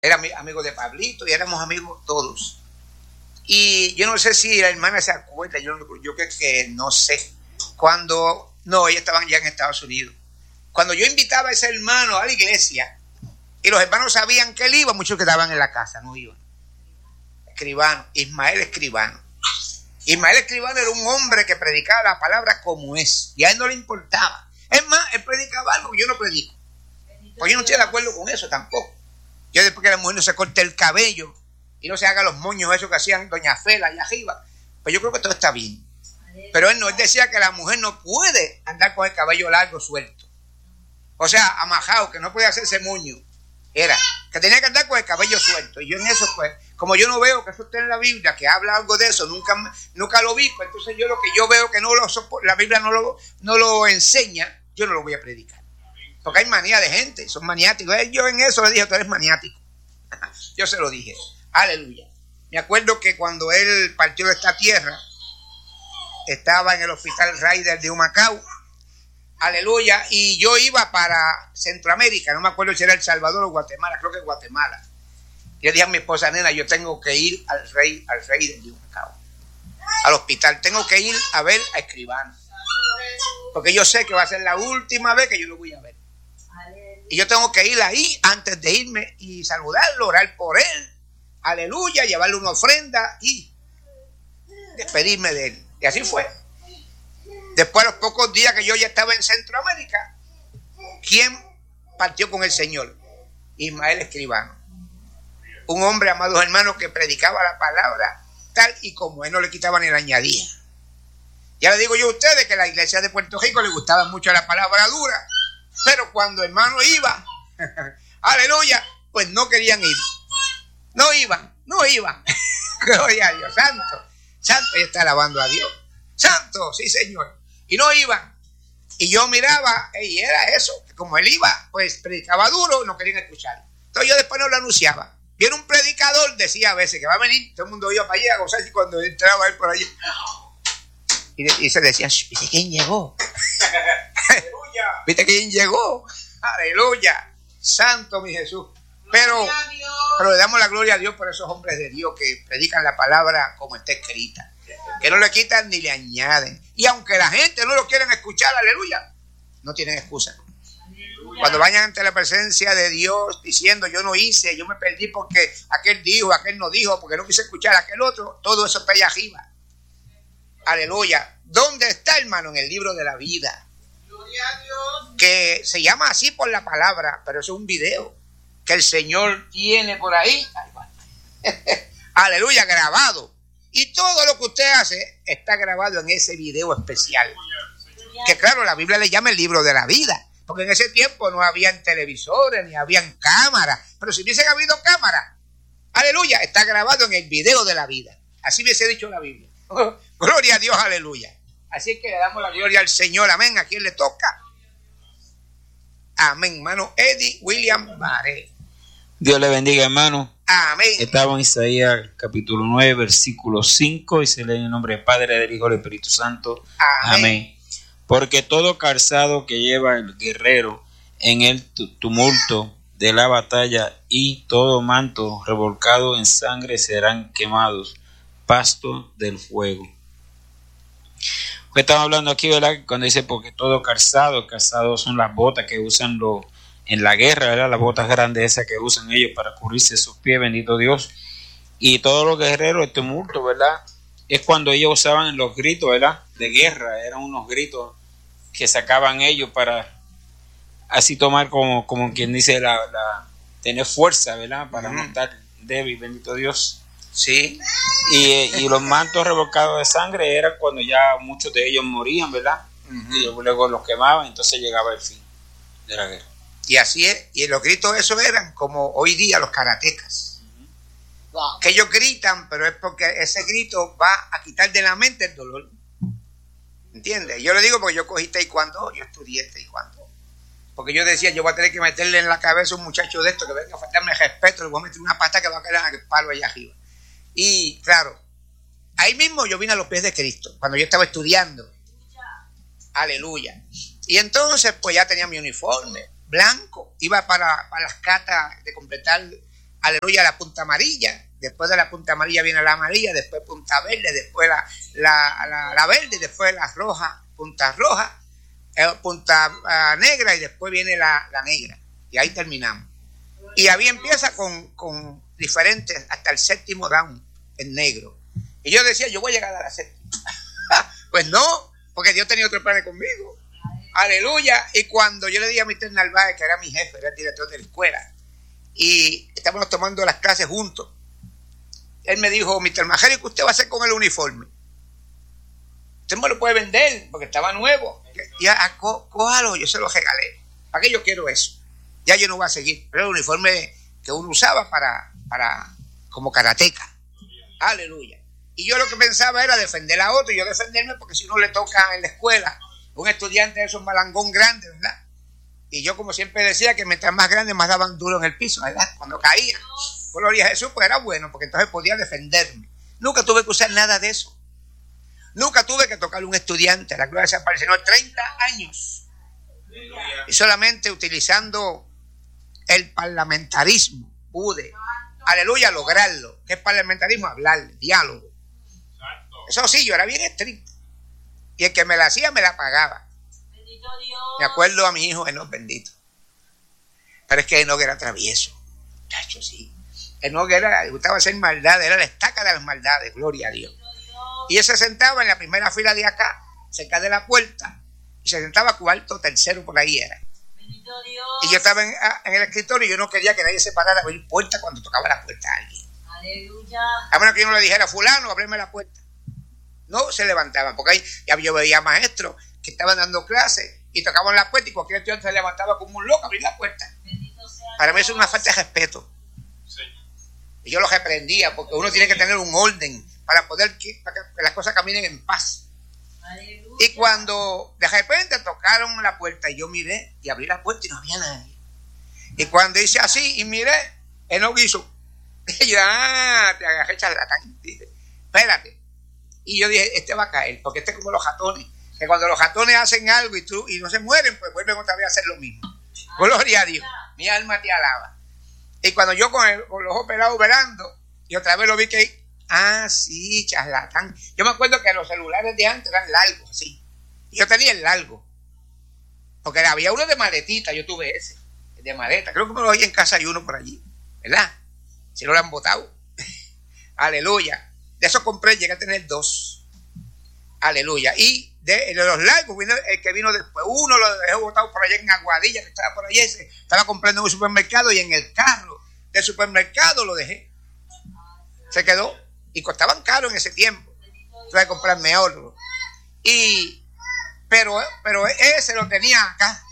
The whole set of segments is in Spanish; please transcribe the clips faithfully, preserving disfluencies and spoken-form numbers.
Era amigo de Pablito y éramos amigos todos. Y yo no sé si la hermana se acuerda, yo, yo creo que no sé. Cuando, no, ellos estaban ya en Estados Unidos. Cuando yo invitaba a ese hermano a la iglesia y los hermanos sabían que él iba, muchos quedaban en la casa, no iban. Escribano, Ismael Escribano. Ismael Escribano era un hombre que predicaba la palabra como es y a él no le importaba. Es más, él predicaba algo que yo no predico. Pues yo no estoy de acuerdo con eso tampoco. Yo después que la mujer no se corte el cabello y no se haga los moños esos que hacían doña Fela allá arriba, pues yo creo que todo está bien. Pero él no, él decía que la mujer no puede andar con el cabello largo suelto. O sea, amajado, que no puede hacerse moño. Era, que tenía que andar con el cabello suelto. Y yo en eso, pues, como yo no veo que eso esté en la Biblia, que habla algo de eso, nunca, nunca lo vi, pues entonces yo lo que yo veo que no lo la Biblia no lo, no lo enseña, yo no lo voy a predicar. Porque hay manía de gente, son maniáticos. Yo en eso le dije, tú eres maniático. Yo se lo dije. Aleluya. Me acuerdo que cuando él partió de esta tierra, estaba en el hospital Ryder de Humacao. Aleluya. Y yo iba para Centroamérica. No me acuerdo si era El Salvador o Guatemala. Creo que Guatemala. Y le dije a mi esposa, nena, yo tengo que ir al rey, al Ryder de Humacao. Al hospital. Tengo que ir a ver a Escribano. Porque yo sé que va a ser la última vez que yo lo voy a ver. Y yo tengo que ir ahí antes de irme y saludarlo, orar por él. Aleluya, llevarle una ofrenda y despedirme de él. Y así fue. Después de los pocos días que yo ya estaba en Centroamérica, ¿quién partió con el Señor? Ismael Escribano. Un hombre, amados hermanos, que predicaba la palabra tal y como él, no le quitaba ni le añadía. Ya le digo yo a ustedes que la iglesia de Puerto Rico le gustaba mucho la palabra dura. Pero cuando hermano iba, aleluya, pues no querían ir. No iban, no iban. Gloria a Dios, santo, santo, y está alabando a Dios. Santo, sí señor. Y no iban. Y yo miraba, y era eso, que como él iba, pues predicaba duro, no querían escuchar. Entonces yo después no lo anunciaba. Viene un predicador, decía a veces que va a venir, todo el mundo iba para allá a gozarse, y cuando entraba él por allí, y, y se decía, ¿viste quién llegó? ¿Viste quién llegó? Aleluya. Santo mi Jesús. Pero, pero le damos la gloria a Dios por esos hombres de Dios que predican la palabra como está escrita. Que no le quitan ni le añaden. Y aunque la gente no lo quieren escuchar, aleluya, no tienen excusa. Cuando vayan ante la presencia de Dios diciendo yo no hice, yo me perdí porque aquel dijo, aquel no dijo, porque no quise escuchar a aquel otro, todo eso está allá arriba. Aleluya. ¿Dónde está, hermano? En el libro de la vida. Que se llama así por la palabra, pero eso es un video que el Señor tiene por ahí. Aleluya, grabado. Y todo lo que usted hace está grabado en ese video especial. Que claro, la Biblia le llama el libro de la vida. Porque en ese tiempo no habían televisores, ni habían cámaras. Pero si hubiese habido cámara, aleluya, está grabado en el video de la vida. Así hubiese dicho la Biblia. Gloria a Dios, aleluya. Así que le damos la gloria al Señor, amén. ¿A quién le toca? Amén, hermano Eddie William Baré. Dios le bendiga, hermano. Amén. Estamos en Isaías capítulo nueve, versículo cinco, y se lee en el nombre del Padre, del Hijo y del Espíritu Santo. Amén. Amén. Porque todo calzado que lleva el guerrero en el tumulto de la batalla y todo manto revolcado en sangre serán quemados, pasto del fuego. Pues estamos hablando aquí, ¿verdad? Cuando dice porque todo calzado, calzado son las botas que usan los en la guerra, ¿verdad? Las botas grandes esas que usan ellos para cubrirse sus pies, bendito Dios. Y todos los guerreros, el tumulto, ¿verdad? Es cuando ellos usaban los gritos, ¿verdad? De guerra, eran unos gritos que sacaban ellos para así tomar como, como quien dice, la, la tener fuerza, ¿verdad? Para uh-huh. no estar débil, bendito Dios. Sí. Y, y los mantos revolcados de sangre eran cuando ya muchos de ellos morían, ¿verdad? Uh-huh. Y luego los quemaban, entonces llegaba el fin de la guerra. Y así es, y los gritos esos eran como hoy día los karatecas. Uh-huh. Wow. Que ellos gritan, pero es porque ese grito va a quitar de la mente el dolor. ¿Entiendes? Yo le digo porque yo cogí taekwondo, yo estudié taekwondo. Porque yo decía, yo voy a tener que meterle en la cabeza a un muchacho de esto que venga a faltarme respeto, le voy a meter una pata que va a caer en el palo allá arriba. Y claro, ahí mismo yo vine a los pies de Cristo, cuando yo estaba estudiando. Aleluya. Y entonces pues ya tenía mi uniforme blanco, iba para, para las catas de completar aleluya, la punta amarilla. Después de la punta amarilla viene la amarilla, después punta verde, después la, la, la, la verde, después la roja, punta roja, eh, punta uh, negra y después viene la, la negra. Y ahí terminamos. Y ahí empieza con, con diferentes, hasta el séptimo round, en negro. Y yo decía, yo voy a llegar a la séptima. Pues no, porque Dios tenía otro plan conmigo. Aleluya. Y cuando yo le di a mister Narváez, que era mi jefe, era el director de la escuela, y estábamos tomando las clases juntos, él me dijo, mister Majerio, ¿qué usted va a hacer con el uniforme? Usted me lo puede vender, porque estaba nuevo. Ya, có, cójalo, yo se lo regalé. ¿Para qué yo quiero eso? Ya yo no voy a seguir. Pero el uniforme que uno usaba para, para como karateca. Aleluya. Y yo lo que pensaba era defender a otro y yo defenderme, porque si uno le toca en la escuela un estudiante de esos malangón grande, ¿verdad? Y yo, como siempre decía, que mientras más grande, más daban duro en el piso, ¿verdad? Cuando caía. Gloria a Jesús, pues era bueno, porque entonces podía defenderme. Nunca tuve que usar nada de eso. Nunca tuve que tocarle a un estudiante, la gloria sea para el Señor, treinta años. Y solamente utilizando el parlamentarismo pude, aleluya, lograrlo. ¿Qué es parlamentarismo? Hablarle, diálogo. Eso sí, yo era bien estricto. Y el que me la hacía, me la pagaba. Bendito Dios. Me acuerdo a mi hijo Enoch, bendito. Pero es que Enoch era travieso. Chacho, sí. Enoch era, le gustaba hacer maldades, era la estaca de las maldades, gloria a Dios. Y él se sentaba en la primera fila de acá, cerca de la puerta, y se sentaba cuarto, tercero, por ahí era. Bendito Dios. Y yo estaba en, en el escritorio y yo no quería que nadie se parara a abrir puerta cuando tocaba la puerta a alguien. Aleluya. A menos que yo no le dijera, fulano, ábreme la puerta. No se levantaban, porque ahí ya yo veía maestros que estaban dando clases y tocaban la puerta y cualquier estudiante se levantaba como un loco a abrir la puerta. Bendito sea Para mí Dios. eso es una falta de respeto. Sí. Y yo lo reprendía, porque uno tiene que tener un orden para poder que, para que las cosas caminen en paz. Aleluya. Y cuando de repente tocaron la puerta y yo miré y abrí la puerta y no había nadie. Y cuando hice así y miré, él no hizo. Y yo, ah, te agarré charlatán. Dije, espérate. Y yo dije, este va a caer, porque este es como los ratones, que cuando los ratones hacen algo y, tú, y no se mueren, pues vuelven otra vez a hacer lo mismo. Gloria a Dios, mi alma te alaba. Y cuando yo con, el, con los ojos pelados velando, y otra vez lo vi que, ah, sí, charlatán. Yo me acuerdo que los celulares de antes eran largos, así. Y yo tenía el largo. Porque había uno de maletita, yo tuve ese, de maleta. Creo que me lo oí en casa, hay uno por allí, ¿verdad? Si no lo han botado. Aleluya. De eso compré, llegué a tener dos. Aleluya. Y de, de los largos, vino el que vino después. Uno lo dejé botado por allá en Aguadilla, que estaba por allá. Ese, estaba comprando en un supermercado y en el carro del supermercado lo dejé. Se quedó. Y costaban caro en ese tiempo. Tuve que comprarme otro. Y, pero, pero ese lo tenía acá.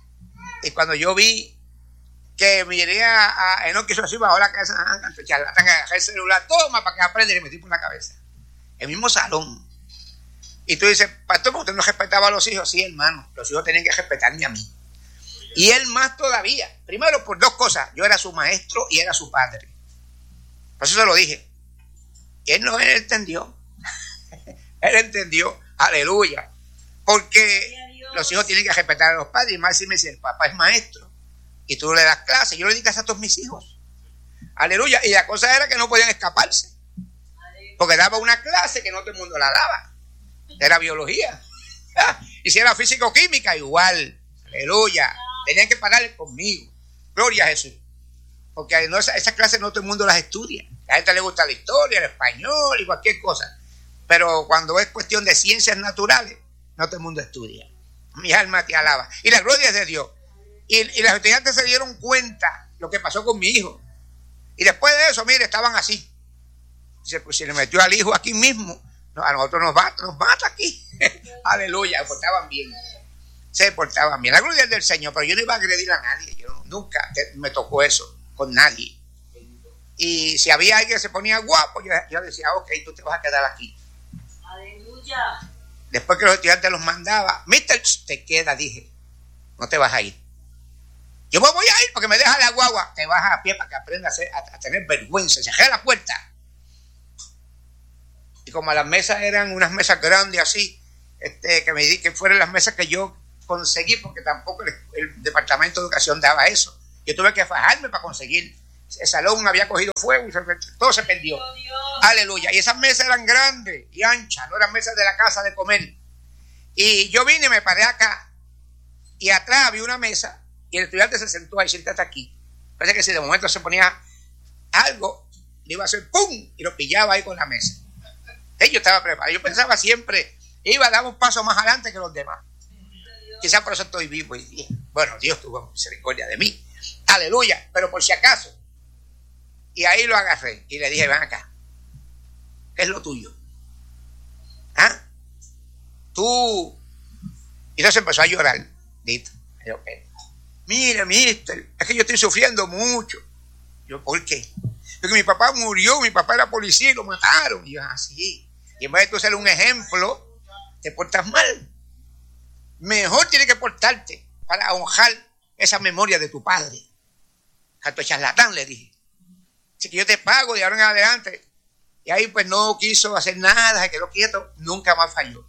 Y cuando yo vi que miré a, a Enoch, hizo así, bajó la cabeza, charlatán, agarré el celular, toma para que aprenda y le metí por la cabeza. El mismo salón. Y tú dices, pastor, ¿usted no respetaba a los hijos? Sí, hermano, los hijos tenían que respetarme a mí. Y él más todavía. Primero, por dos cosas. Yo era su maestro y era su padre. Por eso se lo dije. Y él no él entendió. Él entendió. Aleluya. Porque los hijos tienen que respetar a los padres. Y más si me dice, el papá es maestro. Y tú le das clase. Yo le di clase a todos mis hijos. Aleluya. Y la cosa era que no podían escaparse. Porque daba una clase que no todo el mundo la daba. Era biología. Y si era físico-química, igual. Aleluya. Tenían que pagarle conmigo. Gloria a Jesús. Porque no, esas esa clases no todo el mundo las estudia. A la gente le gusta la historia, el español y cualquier cosa. Pero cuando es cuestión de ciencias naturales, no todo el mundo estudia. Mi alma te alaba. Y la gloria es de Dios. Y, y los estudiantes se dieron cuenta lo que pasó con mi hijo. Y después de eso, mire, estaban así. Se, pues, se le metió al hijo aquí mismo. No, a nosotros nos mata, nos mata aquí. Aleluya, se portaban bien. Se portaban bien. La gloria es del Señor, pero yo no iba a agredir a nadie. Yo nunca me tocó eso con nadie. Y si había alguien que se ponía guapo, yo, yo decía, ok, tú te vas a quedar aquí. Aleluya. Después que los estudiantes los mandaba, mister, te queda, dije, no te vas a ir. Yo me voy a ir porque me deja la guagua. Te vas a pie para que aprenda a, hacer, a, a tener vergüenza. Cerré la puerta. Y como las mesas eran unas mesas grandes así, este, que me di que fueran las mesas que yo conseguí, porque tampoco el, el Departamento de Educación daba eso. Yo tuve que fajarme para conseguir el salón había cogido fuego y se, todo se perdió. Dios. Aleluya. Y esas mesas eran grandes y anchas, no eran mesas de la casa de comer. Y yo vine y me paré acá y atrás había una mesa y el estudiante se sentó ahí, siéntate aquí. Parece que si de momento se ponía algo, le iba a hacer ¡pum! Y lo pillaba ahí con la mesa. Y yo estaba preparado. Yo pensaba siempre, iba a dar un paso más adelante que los demás. Quizás por eso estoy vivo hoy día. Bueno, Dios tuvo misericordia de mí. Aleluya. Pero por si acaso. Y ahí lo agarré y le dije, ven acá. ¿Qué es lo tuyo? ¿Ah? Tú. Y entonces empezó a llorar. Dito. Yo, okay. Mira, mister, es que yo estoy sufriendo mucho. Yo, ¿por qué? Porque mi papá murió, mi papá era policía y lo mataron. Y yo, así. Ah, y en vez de tú ser un ejemplo, te portas mal. Mejor tienes que portarte para honrar esa memoria de tu padre. A tu charlatán le dije. Así que yo te pago de ahora en adelante. Y ahí pues no quiso hacer nada, se quedó quieto, nunca más falló.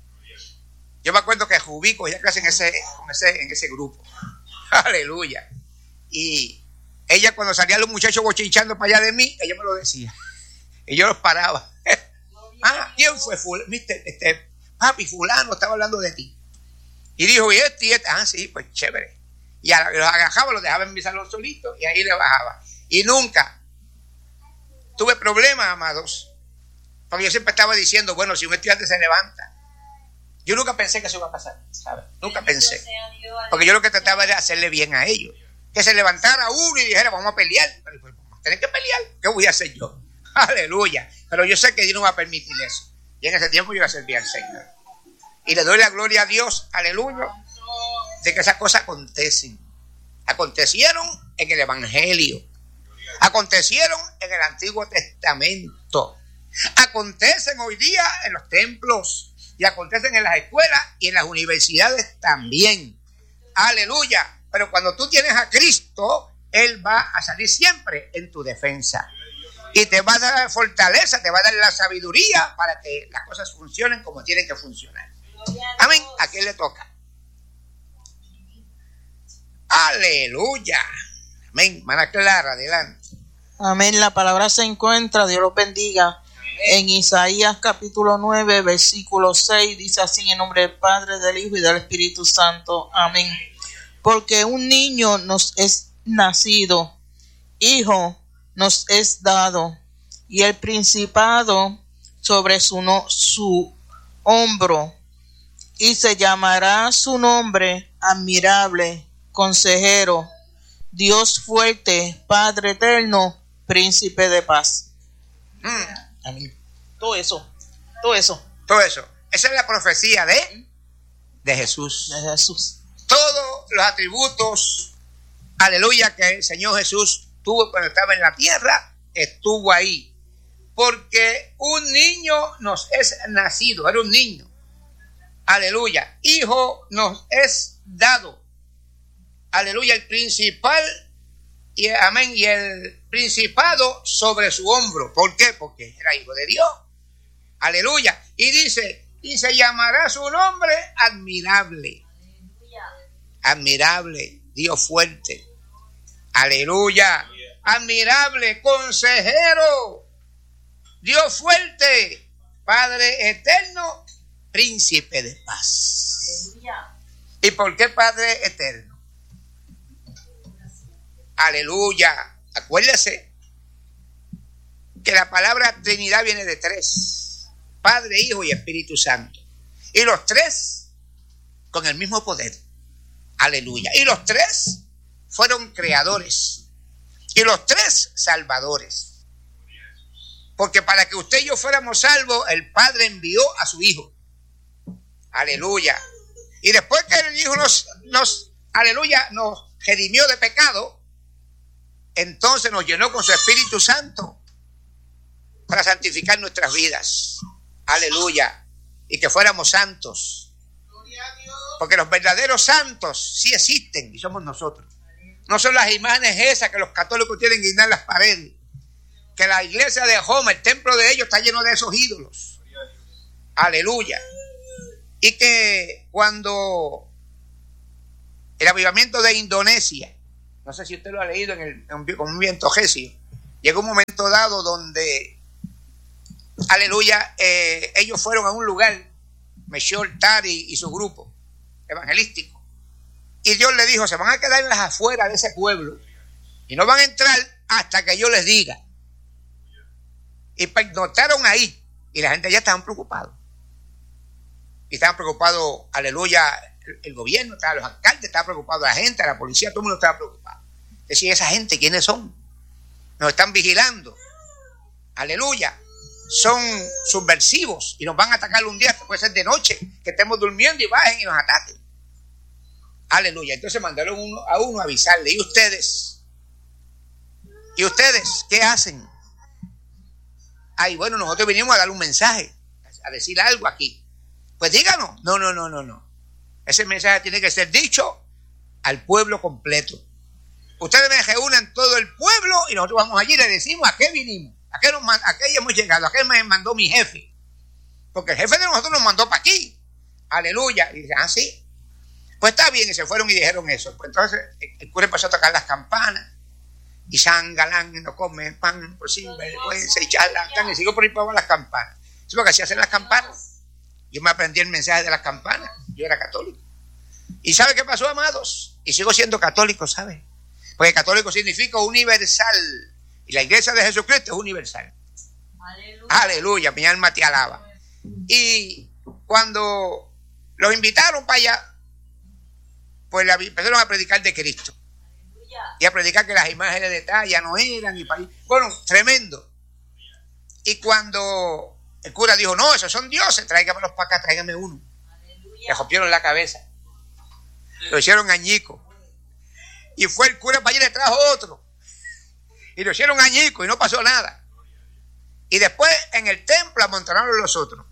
Yo me acuerdo que Rubí cogía clase en ese, en ese, en ese grupo. Aleluya. Y ella cuando salían los muchachos bochinchando para allá de mí, ella me lo decía. Y yo los paraba. Ah, ¿quién fue? Ful Mister, este, papi, fulano estaba hablando de ti. Y dijo, y este, y este. Ah, sí, pues chévere. Y a, los agajaba, los dejaba en mi salón solito y ahí le bajaba. Y nunca tuve problemas, amados. Porque yo siempre estaba diciendo, bueno, si un estudiante se levanta. Yo nunca pensé que eso iba a pasar, ¿sabes? Nunca pensé. Porque yo lo que trataba era hacerle bien a ellos. Que se levantara uno y dijera, vamos a pelear. Pero pues, vamos a tener que pelear. ¿Qué voy a hacer yo? Aleluya. Pero yo sé que Dios no va a permitir eso. Y en ese tiempo yo iba a servir al Señor. Y le doy la gloria a Dios, aleluya, de que esas cosas acontecen. Acontecieron en el Evangelio. Acontecieron en el Antiguo Testamento. Acontecen hoy día en los templos. Y acontecen en las escuelas y en las universidades también. Aleluya. Pero cuando tú tienes a Cristo, Él va a salir siempre en tu defensa. Y te va a dar fortaleza, te va a dar la sabiduría para que las cosas funcionen como tienen que funcionar. Amén. ¿A quién le toca? Aleluya. Amén. Hermana Clara, adelante. Amén. La palabra se encuentra, Dios los bendiga. En Isaías capítulo nueve, versículo seis, dice así en el nombre del Padre, del Hijo y del Espíritu Santo. Amén. Porque un niño nos es nacido, hijo nos es dado, y el principado sobre su, no, su hombro, y se llamará su nombre admirable, consejero, Dios fuerte, Padre eterno, príncipe de paz. Mm. Amén. Todo eso, todo eso. Todo eso. Esa es la profecía de, de Jesús. De Jesús. Todos los atributos, aleluya, que el Señor Jesús tuvo cuando estaba en la tierra, estuvo ahí. Porque un niño nos es nacido, era un niño. Aleluya. Hijo nos es dado. Aleluya. El principal, y amén, y el principado sobre su hombro. ¿Por qué? Porque era hijo de Dios. Aleluya. Y dice, y se llamará su nombre admirable. Admirable, Dios fuerte. Aleluya. Admirable, consejero, Dios fuerte, Padre eterno, príncipe de paz. ¿Y por qué Padre eterno? Aleluya. Acuérdese que la palabra Trinidad viene de tres: Padre, Hijo y Espíritu Santo. Y los tres con el mismo poder. Aleluya. Y los tres fueron creadores. Y los tres salvadores. Porque para que usted y yo fuéramos salvos, el Padre envió a su Hijo. Aleluya. Y después que el Hijo nos, nos aleluya, nos redimió de pecado, entonces nos llenó con su Espíritu Santo para santificar nuestras vidas. Aleluya. Y que fuéramos santos. Porque los verdaderos santos sí existen y somos nosotros. No son las imágenes esas que los católicos tienen que guindar en las paredes. Que la iglesia de Roma, el templo de ellos, está lleno de esos ídolos. Aleluya. Y que cuando el avivamiento de Indonesia, No sé si usted lo ha leído en, el, en un, con un viento recio. Llegó un momento dado donde, aleluya, eh, ellos fueron a un lugar, Melchor, Tari y su grupo evangelístico. Y Dios le dijo, se van a quedar en las afueras de ese pueblo y no van a entrar hasta que yo les diga. Y notaron ahí, y la gente ya estaban preocupados. Y estaban preocupados, aleluya, el, el gobierno, estaban los alcaldes, estaba preocupado la gente, la policía, todo el mundo estaba preocupado. Decía, esa gente, ¿quiénes son? Nos están vigilando. Aleluya. Son subversivos y nos van a atacar un día, puede ser de noche, que estemos durmiendo y bajen y nos ataquen. Aleluya. Entonces mandaron uno, a uno a avisarle. ¿Y ustedes? ¿Y ustedes qué hacen? Ay, bueno, nosotros vinimos a dar un mensaje, a decir algo aquí. Pues díganos. No, no, no, no, no. Ese mensaje tiene que ser dicho al pueblo completo. Ustedes me reúnen todo el pueblo y nosotros vamos allí y le decimos a qué vinimos, a qué, nos, a qué hemos llegado, a qué me mandó mi jefe. Porque el jefe de nosotros nos mandó para aquí. Aleluya. Y dicen, ah, sí. Pues está bien, y se fueron y dijeron eso. Pues entonces el cura empezó a tocar las campanas. Y San Galán no come pan por sin vergüenza y charlatán. Y sigo por ahí para las campanas. Eso es lo que así hacen las campanas. Yo me aprendí el mensaje de las campanas. Yo era católico. ¿Y sabe qué pasó, amados? Y sigo siendo católico, ¿sabe? Porque católico significa universal. Y la iglesia de Jesucristo es universal. Aleluya. Aleluya, mi alma te alaba. Y cuando los invitaron para allá, pues la, empezaron a predicar de Cristo. Aleluya. Y a predicar que las imágenes de talla no eran. Y para, bueno, tremendo. Y cuando el cura dijo, no, esos son dioses, tráigamelos para acá, tráigame uno. Aleluya. Le rompieron la cabeza. Lo hicieron añico. Y fue el cura para allí y le trajo otro. Y lo hicieron añico y no pasó nada. Y después en el templo amontonaron los otros.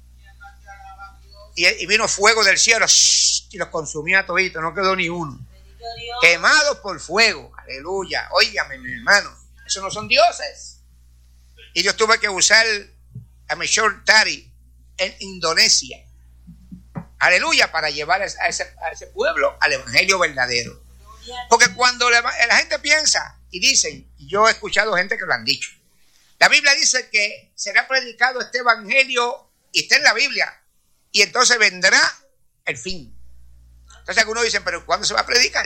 Y, y vino fuego del cielo shh, y los consumía a toditos, no quedó ni uno. Quemados por fuego. Aleluya. Óigame, mi hermano. Esos no son dioses. Y yo tuve que usar a Melchor Tari en Indonesia. Aleluya, para llevar a ese, a ese pueblo al evangelio verdadero. Porque cuando la, la gente piensa y dicen, y yo he escuchado gente que lo han dicho, la Biblia dice que será predicado este evangelio y está en la Biblia, y entonces vendrá el fin. Entonces algunos dicen, pero ¿cuándo se va a predicar?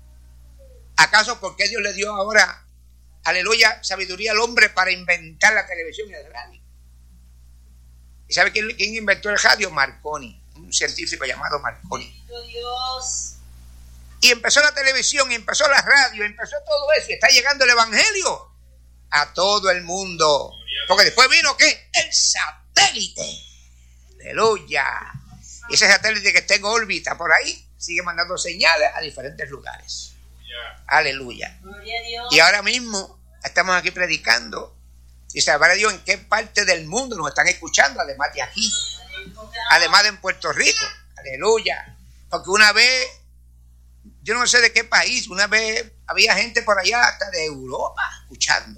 ¿Acaso por qué Dios le dio ahora, aleluya, sabiduría al hombre para inventar la televisión y el radio? ¿Y sabe quién, quién inventó el radio? Marconi, un científico llamado Marconi. Dios. Y empezó la televisión, y empezó la radio, y empezó todo eso, y está llegando el evangelio a todo el mundo. Porque después vino, ¿qué? El satélite. Aleluya. Y ese satélite que está en órbita por ahí, sigue mandando señales a diferentes lugares. Aleluya. Aleluya. Y ahora mismo estamos aquí predicando, y sabrá Dios en qué parte del mundo nos están escuchando, además de aquí. Aleluya. Además de en Puerto Rico. Aleluya. Porque una vez, yo no sé de qué país, una vez había gente por allá hasta de Europa escuchando.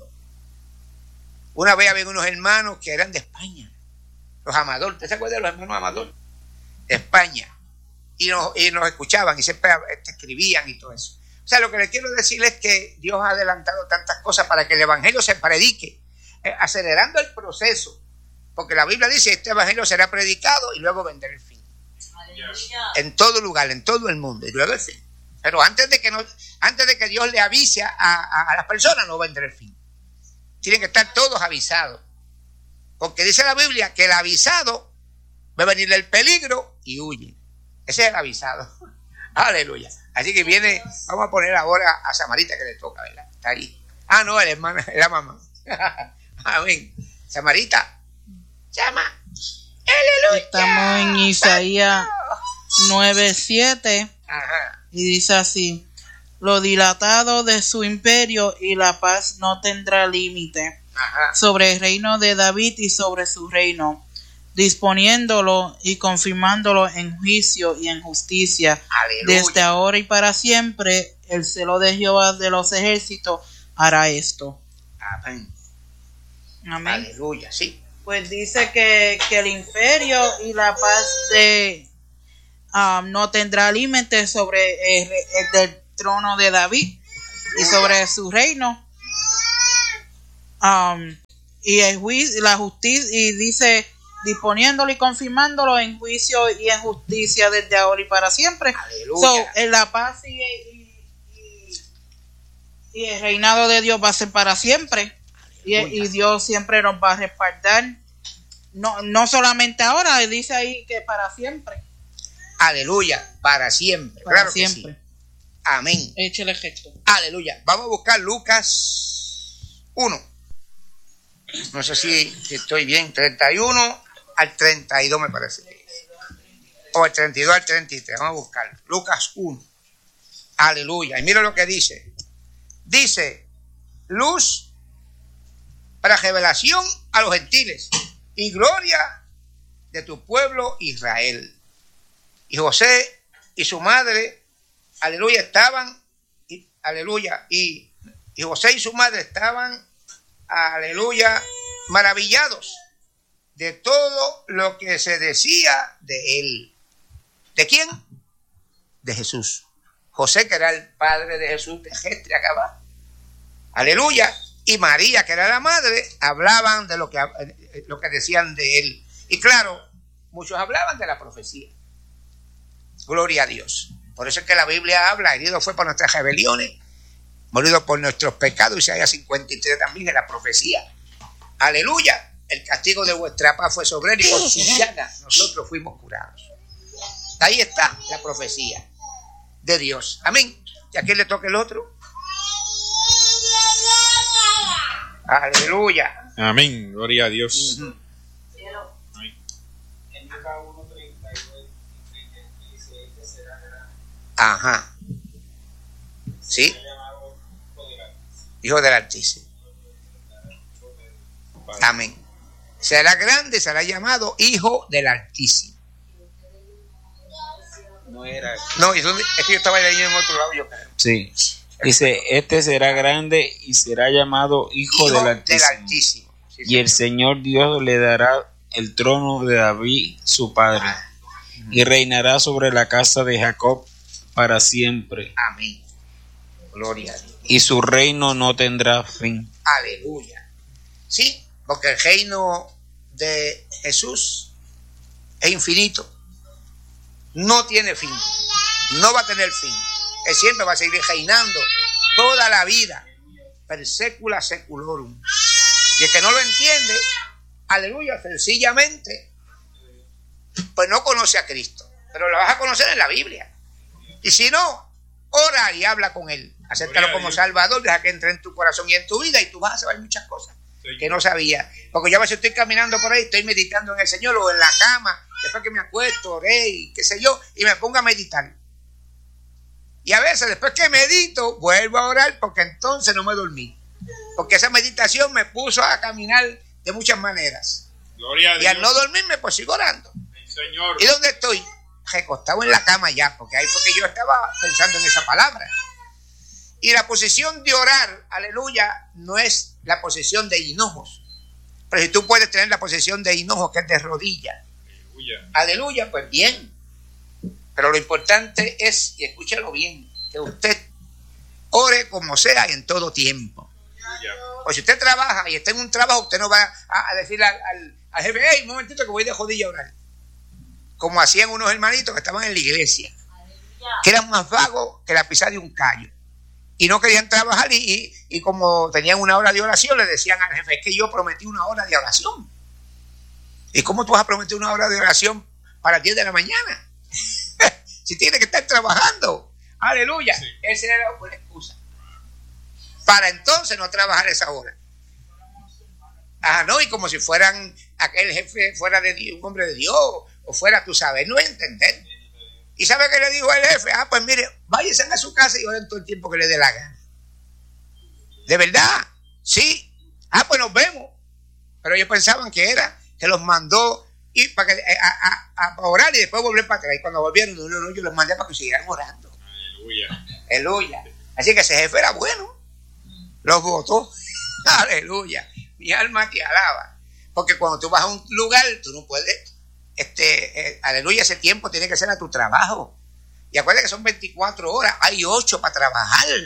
Una vez había unos hermanos que eran de España, los Amador. ¿Usted se acuerda de los hermanos Amador? De España. Y nos, y nos escuchaban y siempre escribían y todo eso. O sea, lo que les quiero decir es que Dios ha adelantado tantas cosas para que el evangelio se predique, eh, acelerando el proceso. Porque la Biblia dice, este evangelio será predicado y luego vendrá el fin. Aleluya. En todo lugar, en todo el mundo, y luego el fin. Pero antes de que no, antes de que Dios le avise a, a, a las personas, no vendrá el fin. Tienen que estar todos avisados. Porque dice la Biblia que el avisado va a venir el peligro y huye. Ese es el avisado. Aleluya. Así que viene, vamos a poner ahora a Samarita que le toca, ¿verdad? Está ahí. Ah, no, el hermano, la mamá. Amén. Samarita. Llama. Aleluya. Estamos en Isaías nueve siete. Ajá. Y dice así: lo dilatado de su imperio y la paz no tendrá límite. Ajá. Sobre el reino de David y sobre su reino, disponiéndolo y confirmándolo en juicio y en justicia. Aleluya. Desde ahora y para siempre, el celo de Jehová de los ejércitos hará esto. Amén. Amén. Aleluya, sí. Pues dice que, que el imperio y la paz de um, no tendrá límite sobre el, el del trono de David y sobre su reino. Um, y el juicio, la justicia, y dice, disponiéndolo y confirmándolo en juicio y en justicia desde ahora y para siempre. Aleluya. So, en la paz y, y, y, y el reinado de Dios va a ser para siempre. Y, y Dios siempre nos va a respaldar. No, no solamente ahora, dice ahí que para siempre. Aleluya, para siempre. Para claro siempre. que sí. Amén. Échale gesto. Aleluya. Vamos a buscar Lucas uno. No sé si, si estoy bien. treinta y uno al treinta y dos me parece. O el treinta y dos al treinta y tres. Vamos a buscar Lucas uno. Aleluya. Y mira lo que dice. Dice, luz para revelación a los gentiles y gloria de tu pueblo Israel. Y José y su madre, aleluya, estaban, y, aleluya, y, y José y su madre estaban, aleluya, maravillados de todo lo que se decía de él. ¿De quién? De Jesús. José, que era el padre de Jesús, de Gestre, acá, aleluya, y María, que era la madre, hablaban de lo que, lo que decían de él. Y claro, muchos hablaban de la profecía. Gloria a Dios. Por eso es que la Biblia habla, herido fue por nuestras rebeliones, morido por nuestros pecados, Isaías cincuenta y tres también en la profecía. Aleluya. El castigo de vuestra paz fue sobre él y por sus llagas nosotros fuimos curados. Ahí está la profecía de Dios. Amén. ¿Y a quién le toca el otro? Aleluya. Amén. Gloria a Dios. Uh-huh. Ajá. ¿Sí? Hijo del Altísimo. Amén. Será grande, será llamado Hijo del Altísimo. No era. No, ¿y dónde? Es que yo estaba leyendo en otro lado, yo creo. Sí. Dice, este será grande y será llamado Hijo, Hijo del Altísimo. Del Altísimo. Sí, y el Señor Dios le dará el trono de David, su padre, Ah. y reinará sobre la casa de Jacob para siempre. Amén. Gloria a Dios. Y su reino no tendrá fin. Aleluya. Sí, porque el reino de Jesús es infinito. No tiene fin. No va a tener fin. Él siempre va a seguir reinando toda la vida. Per secula seculorum. Y el que no lo entiende, aleluya, sencillamente, pues no conoce a Cristo. Pero lo vas a conocer en la Biblia. Y si no, ora y habla con él. Acéptalo como Salvador, deja que entre en tu corazón y en tu vida y tú vas a saber muchas cosas que no sabía. Porque yo a veces estoy caminando por ahí, estoy meditando en el Señor o en la cama, después que me acuesto, oré y qué sé yo, y me pongo a meditar. Y a veces después que medito, vuelvo a orar porque entonces no me dormí. Porque esa meditación me puso a caminar de muchas maneras. Gloria a Dios. Y al no dormirme, pues sigo orando. Señor. ¿Y dónde estoy? Recostado en la cama ya, porque ahí fue que yo estaba pensando en esa palabra. Y la posición de orar, aleluya, no es la posición de hinojos. Pero si tú puedes tener la posición de hinojos, que es de rodilla, aleluya, aleluya, pues bien. Pero lo importante es, y escúchalo bien, que usted ore como sea y en todo tiempo. Pues si usted trabaja y está en un trabajo, usted no va a, a decirle al, al, al jefe, hey, un momentito que voy de rodilla a orar. Como hacían unos hermanitos que estaban en la iglesia, que eran más vagos que la pisada de un callo. Y no querían trabajar y, y, y como tenían una hora de oración, le decían al jefe, es que yo prometí una hora de oración. ¿Y cómo tú vas a prometer una hora de oración para las diez de la mañana? Si tienes que estar trabajando. Aleluya. Sí. Esa era una excusa. Para entonces no trabajar esa hora. Ah, no, y como si fueran aquel jefe fuera de Dios, un hombre de Dios, o fuera, tú sabes, no voy a entender. ¿Y sabe qué le dijo el jefe? Ah, pues mire, váyanse a su casa y oren todo el tiempo que le dé la gana. ¿De verdad? Sí. Ah, pues nos vemos. Pero ellos pensaban que era, que los mandó ir para que, a, a, a orar y después volver para atrás. Y cuando volvieron, no, no, no, yo los mandé para que siguieran orando. Aleluya. Aleluya. Así que ese jefe era bueno. Los votó. Aleluya. Mi alma te alaba. Porque cuando tú vas a un lugar, tú no puedes... Este, eh, aleluya, ese tiempo tiene que ser a tu trabajo. Y acuérdate que son veinticuatro horas, hay ocho para trabajar.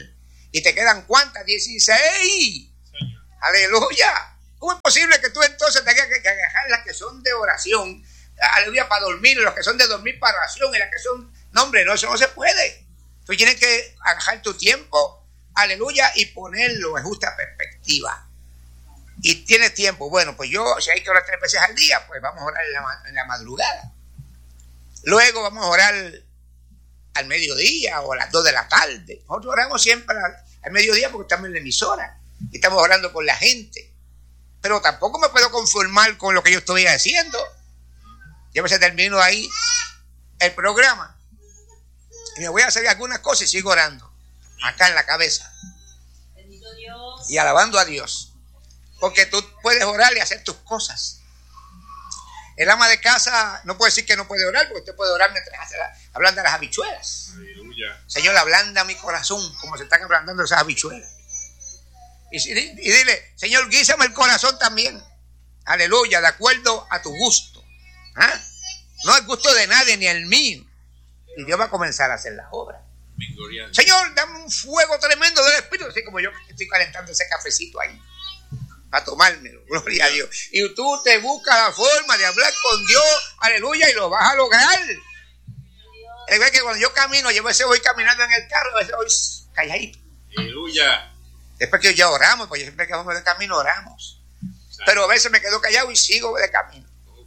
¿Y te quedan cuántas? dieciséis. Aleluya. ¿Cómo es posible que tú entonces tengas que, que agarrar las que son de oración, aleluya, para dormir, los que son de dormir para oración, y las que son, no hombre, no, eso no se puede. Tú tienes que agarrar tu tiempo, aleluya, y ponerlo en justa perspectiva. Y tienes tiempo, bueno, pues yo, si hay que orar tres veces al día, pues vamos a orar en la, en la madrugada. Luego vamos a orar al mediodía o a las dos de la tarde. Nosotros oramos siempre al, al mediodía porque estamos en la emisora y estamos orando por la gente. Pero tampoco me puedo conformar con lo que yo estoy haciendo. Yo se termino ahí el programa y me voy a hacer algunas cosas y sigo orando acá en la cabeza. Bendito Dios. Y alabando a Dios. Porque tú puedes orar y hacer tus cosas. El ama de casa no puede decir que no puede orar, porque usted puede orar mientras hace la, ablanda las habichuelas. Aleluya. Señor, ablanda mi corazón como se están ablandando esas habichuelas. Y, y, y dile, Señor, guízame el corazón también. Aleluya, de acuerdo a tu gusto. ¿Ah? No el gusto de nadie ni el mío. Y Dios va a comenzar a hacer las obras. Señor, dame un fuego tremendo del Espíritu, así como yo estoy calentando ese cafecito ahí, para tomármelo, gloria a Dios. Y tú te buscas la forma de hablar con Dios, aleluya, y lo vas a lograr. Es verdad que cuando yo camino, yo a veces voy caminando en el carro, a veces voy calladito. Aleluya. Después que ya oramos, pues siempre que vamos de camino oramos. Pero a veces me quedo callado y sigo de camino.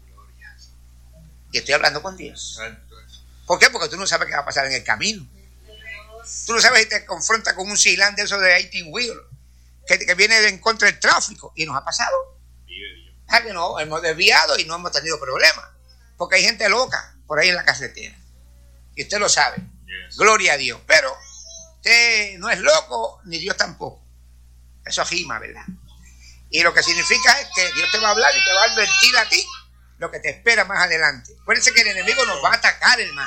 Y estoy hablando con Dios. ¿Por qué? Porque tú no sabes qué va a pasar en el camino. Tú no sabes si te confrontas con un Ceilán de esos de eighteen wheel que, que viene en contra del tráfico. Y nos ha pasado. Ah, que no, hemos desviado y no hemos tenido problemas. Porque hay gente loca por ahí en la carretera. Y usted lo sabe. Yes. Gloria a Dios. Pero usted no es loco, ni Dios tampoco. Eso rima, ¿verdad? Y lo que significa es que Dios te va a hablar y te va a advertir a ti lo que te espera más adelante. Acuérdense que el enemigo nos va a atacar, hermano.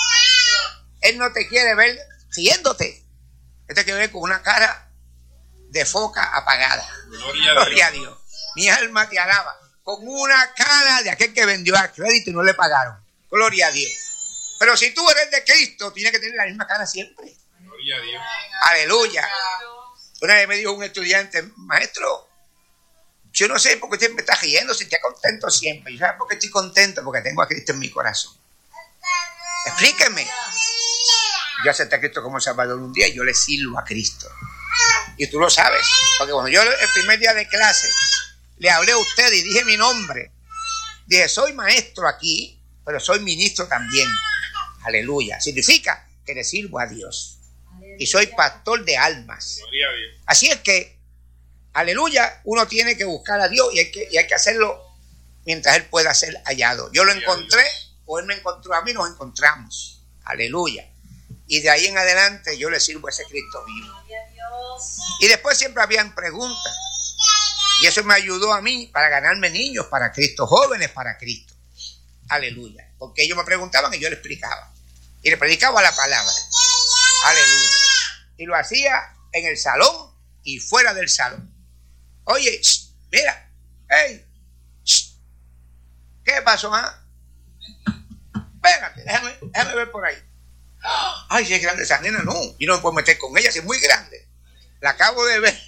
Él no te quiere ver riéndote. Él te quiere ver con una cara de foca apagada. Gloria, Gloria a Dios. Dios. Mi alma te alaba. Con una cara de aquel que vendió a crédito y no le pagaron. Gloria a Dios. Pero si tú eres de Cristo, tienes que tener la misma cara siempre. Gloria a Dios. Aleluya. Una vez me dijo un estudiante, maestro, yo no sé por qué usted me está riendo, si está contento siempre. ¿Y sabes por qué estoy contento? Porque tengo a Cristo en mi corazón. Explíqueme. Yo acepté a Cristo como Salvador un día y yo le sirvo a Cristo. Y tú lo sabes, porque cuando yo el primer día de clase le hablé a usted y dije mi nombre, dije, soy maestro aquí, pero soy ministro también. Aleluya. Significa que le sirvo a Dios. Y soy pastor de almas. Así es que, aleluya, uno tiene que buscar a Dios y hay que, y hay que hacerlo mientras Él pueda ser hallado. Yo lo encontré o Él me encontró a mí, nos encontramos. Aleluya. Y de ahí en adelante yo le sirvo a ese Cristo vivo. Y después siempre habían preguntas. Y eso me ayudó a mí para ganarme niños para Cristo, jóvenes para Cristo. Aleluya. Porque ellos me preguntaban y yo les explicaba. Y les predicaba la palabra. Aleluya. Y lo hacía en el salón y fuera del salón. Oye, shh, mira, hey, shh, ¿qué pasó? Ah? Espérate, déjame, déjame ver por ahí. Ay, si es grande esa nena, no, yo no me puedo meter con ella, si es muy grande. La acabo de ver.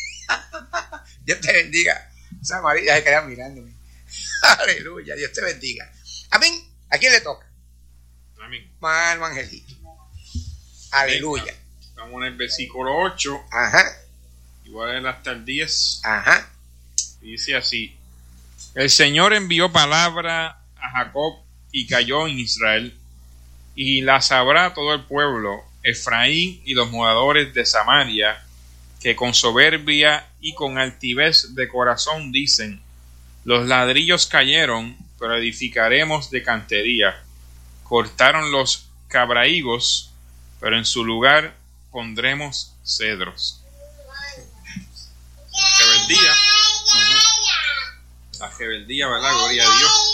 Dios te bendiga. Esa María se queda mirándome. Aleluya, Dios te bendiga. Amén. ¿A quién le toca? Amén. Mano Angelito. Aleluya. Estamos en el versículo ocho. Ajá. Igual hasta el diez. Ajá. Dice así: el Señor envió palabra a Jacob y cayó en Israel, y la sabrá todo el pueblo, Efraín y los moradores de Samaria, que con soberbia y con altivez de corazón dicen: los ladrillos cayeron, pero edificaremos de cantería. Cortaron los cabrahigos, pero en su lugar pondremos cedros. Rebeldía. Uh-huh. La rebeldía, ¿verdad? Gloria a Dios.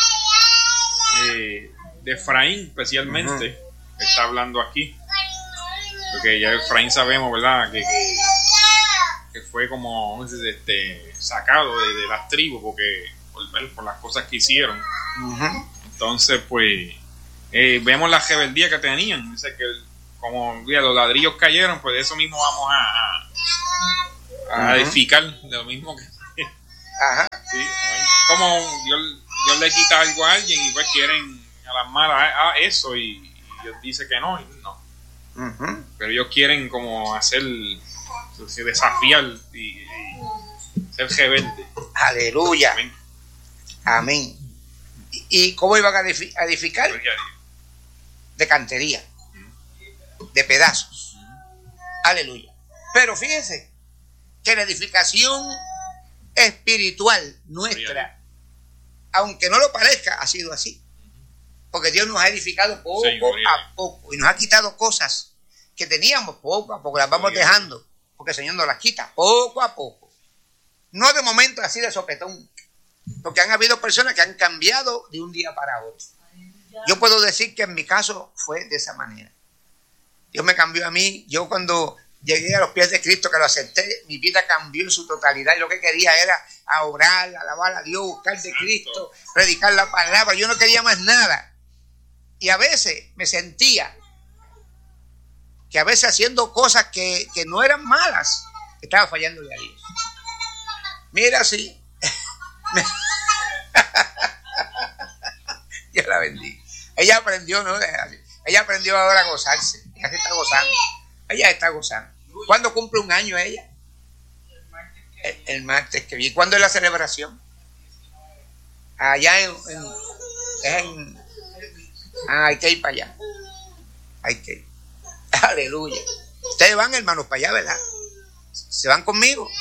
Eh, de Efraín especialmente, uh-huh, está hablando aquí. Porque ya Efraín sabemos, ¿verdad? Que, que, que fue como este, sacado de, de las tribus porque por, por las cosas que hicieron. Uh-huh. Entonces, pues, eh, vemos la rebeldía que tenían. Dice que como mira, los ladrillos cayeron, pues de eso mismo vamos a, a, a uh-huh. edificar, de lo mismo que... Ajá. Sí, como Dios, Dios le quita algo a alguien y pues quieren a las malas ah, eso y, y Dios dice que no, y no. Uh-huh. Pero ellos quieren como hacer, desafiar y, y ser rebelde. Aleluya. Amén. Amén. ¿Y, y cómo iban a edificar? De cantería, uh-huh. de pedazos. Uh-huh. Aleluya. Pero fíjense que la edificación espiritual nuestra, aunque no lo parezca, ha sido así, porque Dios nos ha edificado poco sí, a poco y nos ha quitado cosas que teníamos poco a poco, las vamos dejando porque el Señor nos las quita poco a poco, no de momento así de sopetón, porque han habido personas que han cambiado de un día para otro. Yo puedo decir que en mi caso fue de esa manera. Dios me cambió a mí. Yo cuando llegué a los pies de Cristo, que lo acepté, mi vida cambió en su totalidad y lo que quería era a orar, alabar a Dios, buscar de Cristo, predicar la palabra. Yo no quería más nada. Y a veces me sentía que a veces haciendo cosas que, que no eran malas, estaba fallándole a Dios. Mira, sí. Dios la bendiga. Ella aprendió, ¿no? Ella aprendió ahora a gozarse. Ella se está gozando. Ella está gozando. ¿Cuándo cumple un año ella? El, el martes que viene. ¿Cuándo es la celebración? Allá en... en, en ah, hay que ir para allá. Hay que ir. Aleluya. Ustedes van, hermanos, para allá, ¿verdad? ¿Se van conmigo?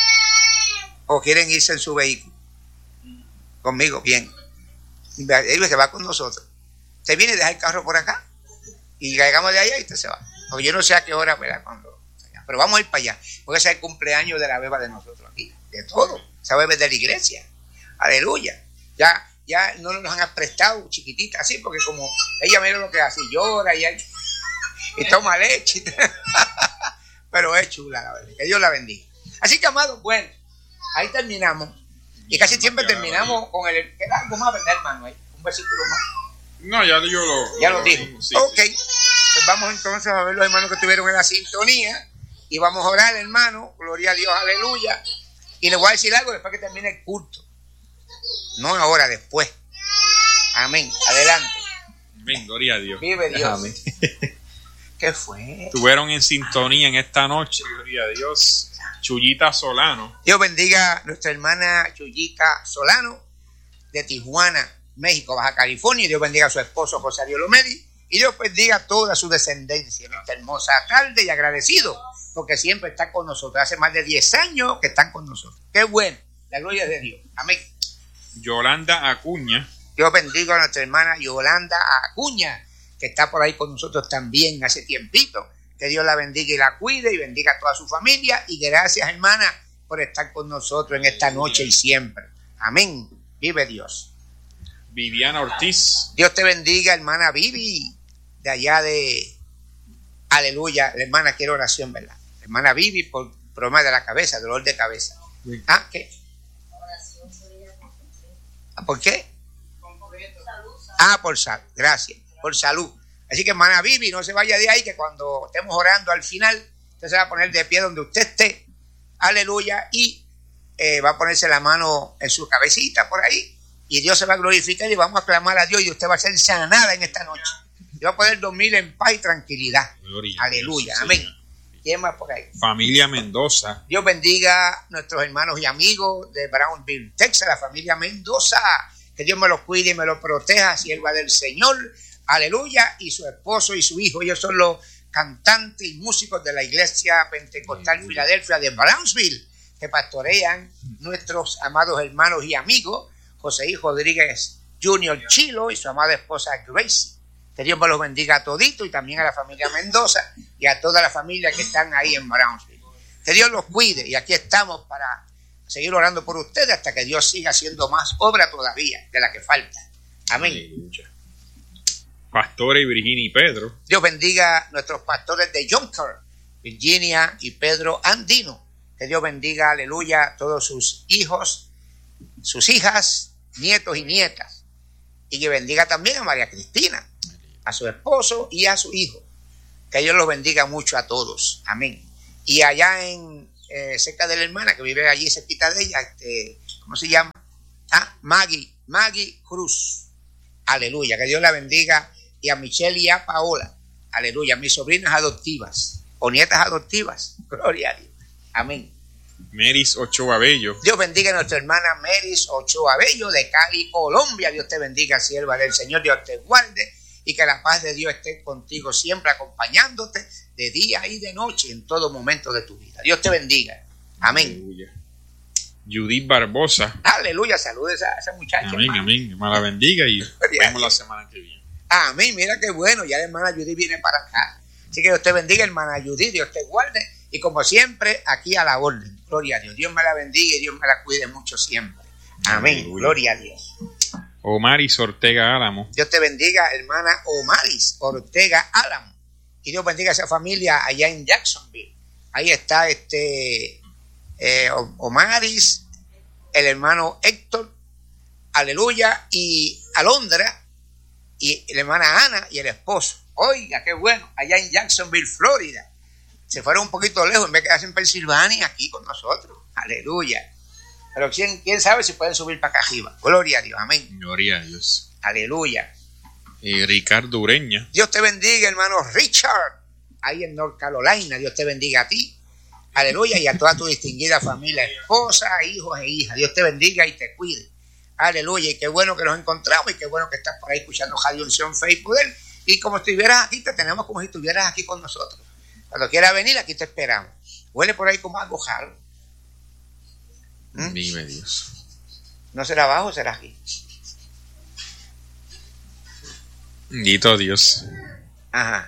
¿O quieren irse en su vehículo? Conmigo, bien. Él se va con nosotros. Usted viene y deja el carro por acá. Y llegamos de allá y usted se va. Porque yo no sé a qué hora, ¿verdad? Cuando, pero vamos a ir para allá. Porque ese es el cumpleaños de la beba de nosotros aquí. De todo. Esa beba es de la iglesia. Aleluya. Ya, ya no nos han prestado chiquitita así, porque como ella mira lo que hace, y llora y, hay, y toma leche. Pero es chula, la verdad. Que Dios la bendiga. Así que, amados, bueno, ahí terminamos. Y casi siempre terminamos con el... ¿Queda algo más, verdad, hermano? Un versículo más. No, ya yo lo... Ya lo, lo dijo. Sí, ok. Sí. Pues vamos entonces a ver los hermanos que estuvieron en la sintonía. Y vamos a orar, hermano. Gloria a Dios, aleluya. Y les voy a decir algo después que termine el culto. No ahora, después. Amén. Adelante. Amén, gloria a Dios. Vive Dios. Amén. ¿Qué fue? Estuvieron en sintonía en esta noche, gloria a Dios. Chuyita Solano. Dios bendiga a nuestra hermana Chuyita Solano de Tijuana, México, Baja California. Dios bendiga a su esposo José Ariel Lomedi. Y Dios bendiga a toda su descendencia en esta hermosa tarde, y agradecido porque siempre está con nosotros. Hace más de diez años que están con nosotros. Qué bueno. La gloria es de Dios. Amén. Yolanda Acuña. Dios bendiga a nuestra hermana Yolanda Acuña, que está por ahí con nosotros también hace tiempito. Que Dios la bendiga y la cuide y bendiga a toda su familia. Y gracias, hermana, por estar con nosotros en esta noche y siempre. Amén. Vive Dios. Viviana Ortiz. Dios te bendiga, hermana Vivi, de allá de... Aleluya. La hermana quiere oración, ¿verdad? La hermana Vivi por problema de la cabeza, dolor de cabeza. Sí. ¿Ah, qué? ¿Por qué? Ah, por salud. Gracias. Por salud. Así que, hermana Vivi, no se vaya de ahí, que cuando estemos orando al final, usted se va a poner de pie donde usted esté. Aleluya. Y eh, va a ponerse la mano en su cabecita por ahí. Y Dios se va a glorificar y vamos a clamar a Dios y usted va a ser sanada en esta noche. Y va a poder dormir en paz y tranquilidad. Gloria Aleluya. Dios, amén. Señor. ¿Quién más por ahí? Familia Mendoza. Dios bendiga a nuestros hermanos y amigos de Brownsville, Texas, la familia Mendoza. Que Dios me los cuide y me los proteja, sierva del Señor. Aleluya. Y su esposo y su hijo, ellos son los cantantes y músicos de la iglesia pentecostal Aleluya. Filadelfia de Brownsville, que pastorean nuestros amados hermanos y amigos José I. Rodríguez junior Chilo y su amada esposa Grace. Que Dios me los bendiga a todito y también a la familia Mendoza y a toda la familia que están ahí en Brownsville. Que Dios los cuide y aquí estamos para seguir orando por ustedes hasta que Dios siga haciendo más obra todavía de la que falta. Amén. Aleluya. Pastores Virginia y Pedro. Dios bendiga a nuestros pastores de Junker, Virginia y Pedro Andino. Que Dios bendiga, aleluya, a todos sus hijos, sus hijas, nietos y nietas. Y que bendiga también a María Cristina, a su esposo y a su hijo. Que Dios los bendiga mucho a todos. Amén. Y allá en eh, cerca de la hermana que vive allí cerquita de ella, este, ¿cómo se llama? Ah, Maggie, Maggie Cruz. Aleluya. Que Dios la bendiga. Y a Michelle y a Paola. Aleluya. Mis sobrinas adoptivas o nietas adoptivas. Gloria a Dios. Amén. Meris Ochoa Bello. Dios bendiga a nuestra hermana Meris Ochoa Bello de Cali, Colombia. Dios te bendiga, sierva del Señor. Dios te guarde y que la paz de Dios esté contigo siempre, acompañándote de día y de noche en todo momento de tu vida. Dios te bendiga. Amén. Aleluya. Judith Barbosa. Aleluya. Saludes a esa muchacha. Amén, hermano. amén. Me la bendiga y nos vemos la semana que viene. Amén. Mira qué bueno. Ya la hermana Judith viene para acá. Así que Dios te bendiga, hermana Judith. Dios te guarde. Y como siempre, aquí a la orden. Gloria a Dios. Dios me la bendiga y Dios me la cuide mucho siempre. Amén. Aleluya. Gloria a Dios. Omaris Ortega Álamo. Dios te bendiga, hermana Omaris Ortega Álamo. Y Dios bendiga a esa familia allá en Jacksonville. Ahí está este eh, Omaris, el hermano Héctor, aleluya, y Alondra, y la hermana Ana y el esposo. Oiga, qué bueno, allá en Jacksonville, Florida. Se fueron un poquito lejos, en vez de quedarse en Pensilvania, aquí con nosotros. Aleluya. Pero quién, quién sabe si pueden subir para acá arriba. Gloria a Dios, amén. Gloria a Dios. Aleluya. Eh, Ricardo Ureña. Dios te bendiga, hermano Richard, ahí en North Carolina. Dios te bendiga a ti. Aleluya. Y a toda tu distinguida familia, esposa, hijos e hijas. Dios te bendiga y te cuide. Aleluya. Y qué bueno que nos encontramos y qué bueno que estás por ahí escuchando Radio Unción, Fe y Poder. Y como estuvieras aquí, te tenemos como si estuvieras aquí con nosotros. Cuando quieras venir, aquí te esperamos. Huele por ahí como algo jaro. ¿Mm? Vive Dios. ¿No será abajo o será aquí? Bendito Dios. Ajá.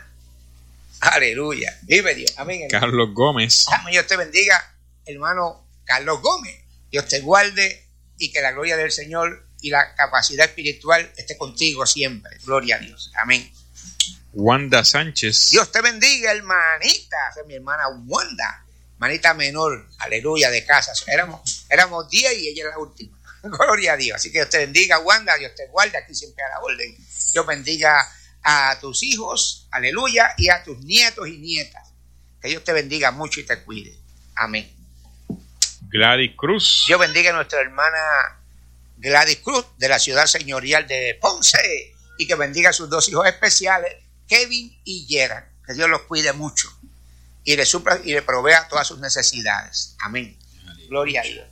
Aleluya. Vive Dios. Amén. Hermano. Carlos Gómez. Amén. Dios te bendiga, hermano Carlos Gómez. Dios te guarde y que la gloria del Señor y la capacidad espiritual esté contigo siempre. Gloria a Dios. Amén. Wanda Sánchez. Dios te bendiga, hermanita. Esa es mi hermana Wanda. Hermanita menor. Aleluya, de casa. Éramos, éramos diez y ella es la última. Gloria a Dios. Así que Dios te bendiga, Wanda. Dios te guarde aquí siempre a la orden. Dios bendiga a tus hijos. Aleluya. Y a tus nietos y nietas. Que Dios te bendiga mucho y te cuide. Amén. Gladys Cruz. Dios bendiga a nuestra hermana Gladys Cruz de la ciudad señorial de Ponce. Y que bendiga a sus dos hijos especiales, Kevin y Gerard. Que Dios los cuide mucho. Y le supla y le provea todas sus necesidades. Amén. Aleluya. Gloria a Dios.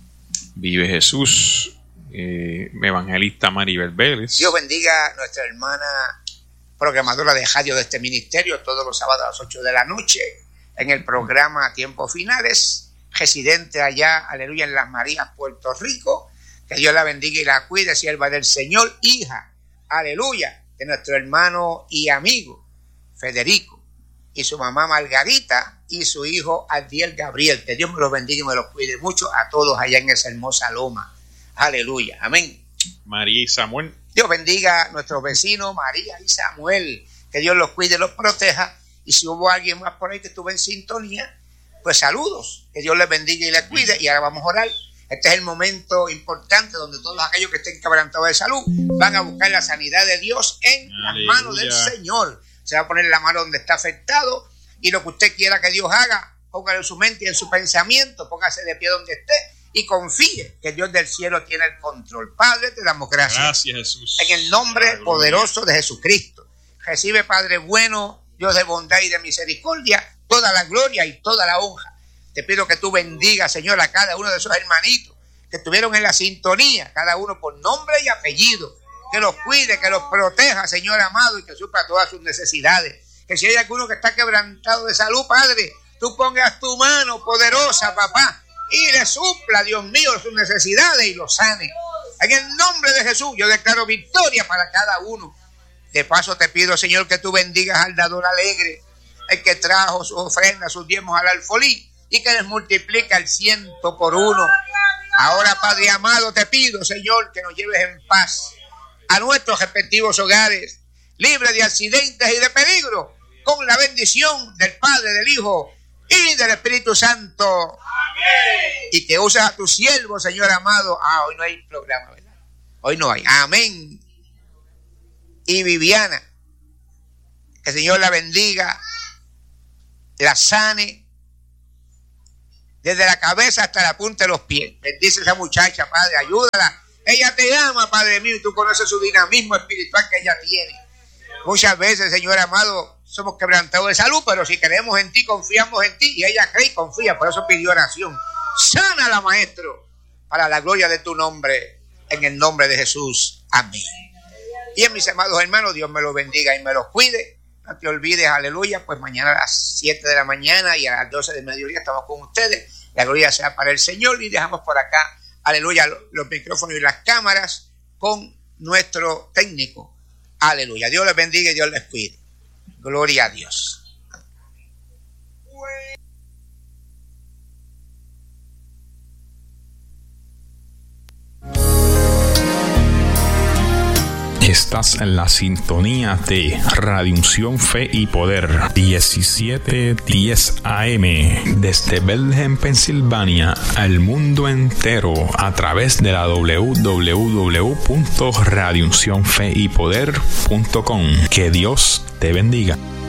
Vive Jesús. Eh, evangelista Maribel Vélez. Dios bendiga a nuestra hermana programadora de radio de este ministerio todos los sábados a las ocho de la noche en el programa Tiempos Finales, residente allá, aleluya, en Las Marías, Puerto Rico. Que Dios la bendiga y la cuide, sierva del Señor, hija, aleluya, de nuestro hermano y amigo Federico y su mamá Margarita y su hijo Adiel Gabriel. Que Dios me los bendiga y me los cuide mucho a todos allá en esa hermosa loma. Aleluya, amén. María y Samuel. Dios bendiga a nuestros vecinos María y Samuel. Que Dios los cuide y los proteja. Y si hubo alguien más por ahí que estuvo en sintonía, pues saludos. Que Dios les bendiga y les cuide. Y ahora vamos a orar. Este es el momento importante donde todos aquellos que estén quebrantados de salud van a buscar la sanidad de Dios en las manos del Señor. Se va a poner la mano donde está afectado y lo que usted quiera que Dios haga, póngalo en su mente y en su pensamiento, póngase de pie donde esté y confíe que Dios del cielo tiene el control. Padre, te damos gracias. Gracias, Jesús. En el nombre Aleluya. Poderoso de Jesucristo. Recibe, Padre bueno, Dios de bondad y de misericordia, toda la gloria y toda la honra. Te pido que tú bendigas, Señor, a cada uno de esos hermanitos que estuvieron en la sintonía, cada uno por nombre y apellido. Que los cuide, que los proteja, Señor amado, y que supla todas sus necesidades. Que si hay alguno que está quebrantado de salud, Padre, tú pongas tu mano poderosa, papá, y le supla, Dios mío, sus necesidades y los sane. En el nombre de Jesús, yo declaro victoria para cada uno. De paso te pido, Señor, que tú bendigas al dador alegre, el que trajo sus ofrendas, sus diezmos al alfolí, y que les multiplica el ciento por uno. Ahora, Padre amado, te pido, Señor, que nos lleves en paz a nuestros respectivos hogares, libres de accidentes y de peligro, con la bendición del Padre, del Hijo y del Espíritu Santo. Amén. Y que uses a tu siervo, Señor amado. Ah, hoy no hay programa, ¿verdad? Hoy no hay. Amén. Y Viviana, que el Señor la bendiga la sane desde la cabeza hasta la punta de los pies. Bendice a esa muchacha, Padre, ayúdala. Ella te ama, Padre mío, y tú conoces su dinamismo espiritual que ella tiene. Muchas veces, Señor amado, somos quebrantados de salud, pero si creemos en ti, confiamos en ti, y ella cree y confía, por eso pidió oración. Sánala, Maestro, para la gloria de tu nombre, en el nombre de Jesús. Amén. Y en mis amados hermanos, Dios me los bendiga y me los cuide. No te olvides, aleluya, pues mañana a las siete de la mañana y a las doce del mediodía estamos con ustedes. La gloria sea para el Señor, y dejamos por acá, aleluya, los micrófonos y las cámaras con nuestro técnico. Aleluya. Dios les bendiga y Dios les cuide. Gloria a Dios. Estás en la sintonía de Radio Unción, Fe y Poder, diecisiete diez A M, desde Bethlehem, Pensilvania, al mundo entero, a través de la doble u doble u doble u punto radio unción fe y poder punto com. Que Dios te bendiga.